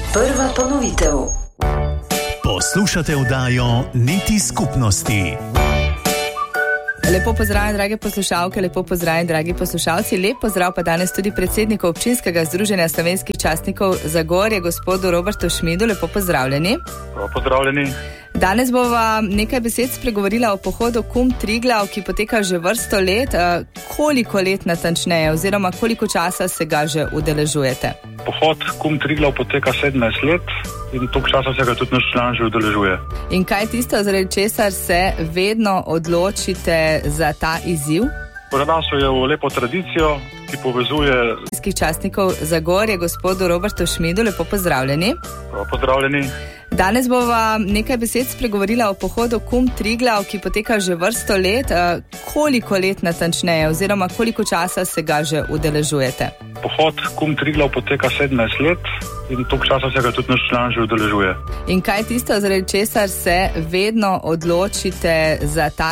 Prva ponovitev. Poslušate oddajo Niti skupnosti. Lepo pozdravljeni, drage poslušalke, lepo pozdravljeni, dragi poslušalci. Lep pozdrav pa danes tudi predsedniku Občinskega združenja slovenskih častnikov Zagorje, gospodu Robertu Šmidu. Lepo pozdravljeni. Pozdravljeni. Danes bova nekaj besed spregovorila o pohodu Kum Triglav, ki poteka že vrsto let. Koliko let natančneje oziroma koliko časa se ga že udeležujete? Pohod Kum Triglav poteka 17 let in toliko časa se ga tudi naš član že udeležuje. In kaj je tisto, zaradi česar se vedno odločite za ta izziv? Prerasel je v lepo tradicijo, ki povezuje častnikov Zagorje, gospodu Robertu Šmidu. Lepo pozdravljeni. Pozdravljeni. Danes bova nekaj besed spregovorila o pohodu Kum Triglav, ki poteka že vrsto let. Koliko let natančneje oziroma koliko časa se ga že udeležujete? Pohod Kum Triglav poteka 17 let in toliko časa se ga tudi naš član že udeležuje. In kaj je tisto, zaradi česar se vedno odločite za ta